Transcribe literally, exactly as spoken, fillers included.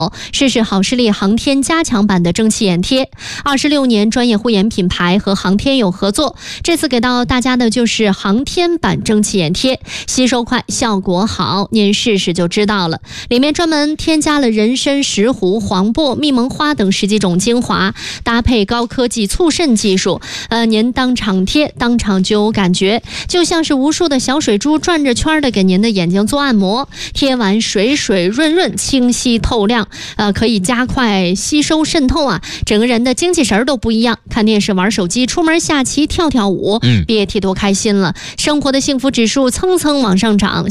试试好视力航天加强版的蒸汽眼贴。二十六年专业护眼品牌和航天有合作，这次给到大家的就是航天版蒸汽眼贴，吸收快，效果好，您试试就知道了。里面专门添加了人参、石斛、黄柏、蜜蒙花等十几种精华，搭配高科技促渗技术，呃，您当场贴，当场就有感觉，就像是无数的小水珠转着圈的给您的眼睛做按摩，贴完水水润润，清晰透亮。呃，可以加快吸收渗透啊，整个人的精气神都不一样。看电视、玩手机、出门下棋、跳跳舞， 嗯， 别提多开心了，生活的幸福指数蹭蹭往上涨。